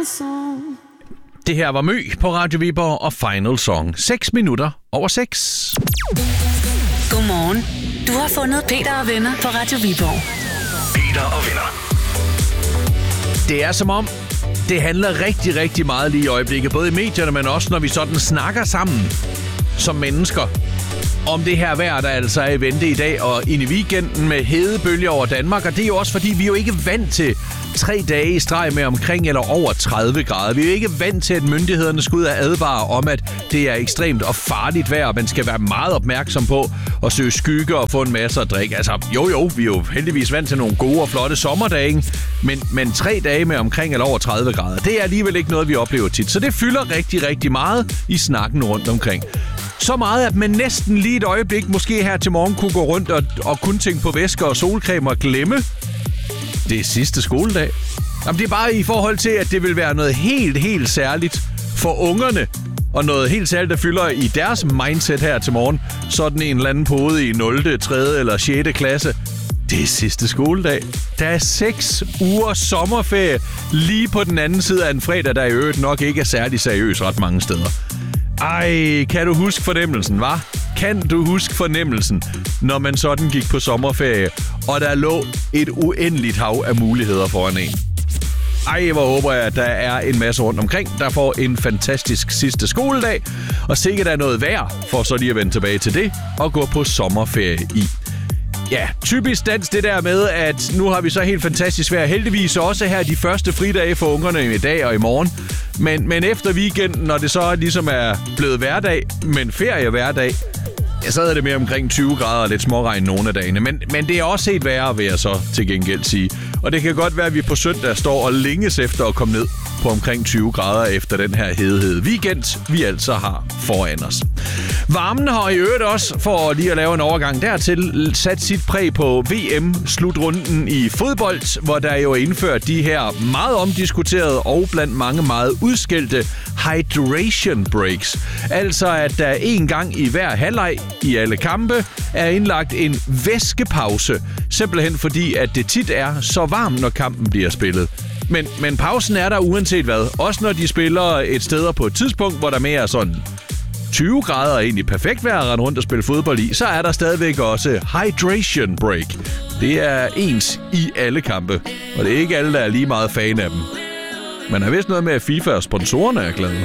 chanson. Det her var Mø på Radio Viborg og Final Song. 6 minutter over 6. Godmorgen. Du har fundet Peter og venner på Radio Viborg. Peter og venner. Det er som om, det handler rigtig, rigtig meget lige i øjeblikket. Både i medierne, men også når vi sådan snakker sammen som mennesker. Om det her vejr, der altså er i vente i dag og ind i weekenden med hedebølger over Danmark. Og det er jo også, fordi vi er jo ikke vant til 3 dage i streg med omkring eller over 30 grader. Vi er jo ikke vant til, at myndighederne skal ud og advare om, at det er ekstremt og farligt vejr, og man skal være meget opmærksom på at søge skygge og få en masse at drikke. Altså, jo, vi er jo heldigvis vant til nogle gode og flotte sommerdage, men 3 dage med omkring eller over 30 grader, det er alligevel ikke noget, vi oplever tit. Så det fylder rigtig, rigtig meget i snakken rundt omkring. Så meget, at man næsten lige et øjeblik, måske her til morgen, kunne gå rundt og kun tænke på væsker og solcreme og glemme. Det er sidste skoledag. Jamen, det er bare i forhold til, at det vil være noget helt, helt særligt for ungerne. Og noget helt særligt, der fylder i deres mindset her til morgen. Sådan en eller anden pode i 0., 3. eller 6. klasse. Det er sidste skoledag. Der er 6 uger sommerferie lige på den anden side af en fredag, der i øvrigt nok ikke er særlig seriøs ret mange steder. Ej, kan du huske fornemmelsen, hva'? Kan du huske fornemmelsen, når man sådan gik på sommerferie, og der lå et uendeligt hav af muligheder foran en? Ej, hvor håber jeg, at der er en masse rundt omkring, der får en fantastisk sidste skoledag, og sikkert er noget værd for så lige at vende tilbage til det og gå på sommerferie i. Ja, typisk dansk det der med, at nu har vi så helt fantastisk vejr. Heldigvis også her de første fridage for ungerne i dag og i morgen. Men efter weekenden, når det så ligesom er blevet hverdag, men ferie hverdag, ja, så er det mere omkring 20 grader og lidt småregn nogle af dagene. Men det er også helt værre, vil jeg så til gengæld sige. Og det kan godt være, at vi på søndag står og længes efter at komme ned på omkring 20 grader efter den her hedehede weekend, vi altså har foran os. Varmen har i øvrigt også, for lige at lave en overgang dertil, sat sit præg på VM-slutrunden i fodbold, hvor der jo er indført de her meget omdiskuterede og blandt mange meget udskældte hydration breaks. Altså at der en gang i hver halvleg i alle kampe er indlagt en væskepause, simpelthen fordi at det tit er så varmt, når kampen bliver spillet. Men pausen er der uanset hvad. Også når de spiller et sted på et tidspunkt, hvor der mere er sådan 20 grader og egentlig perfekt vejr at rende rundt og spille fodbold i, så er der stadigvæk også hydration break. Det er ens i alle kampe, og det er ikke alle, der er lige meget fan af dem. Man har vist noget med, at FIFA og sponsorerne er glade.